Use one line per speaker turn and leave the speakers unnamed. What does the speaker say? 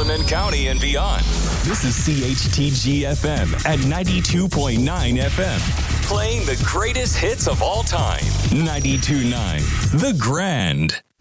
Haldimand County and beyond. This is CHTG FM at 92.9 FM. Playing the greatest hits of all time. 92.9 The Grand.